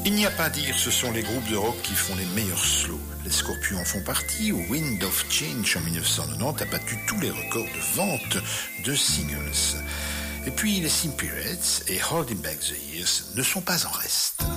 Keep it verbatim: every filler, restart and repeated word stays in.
Il n'y a pas à dire, ce sont les groupes de rock qui font les meilleurs slows. Les Scorpions en font partie. Wind of Change en dix-neuf cent quatre-vingt-dix a battu tous les records de vente de singles. Et puis les Simpirates et Holding Back the Years ne sont pas en reste.